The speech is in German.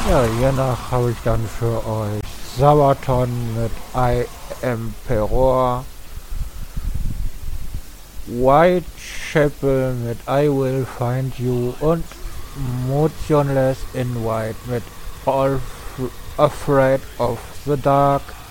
Ja, hiernach habe ich dann für euch Sabaton mit I Emperor, Whitechapel mit I Will Find You und Motionless in White mit All Afraid of the Dark.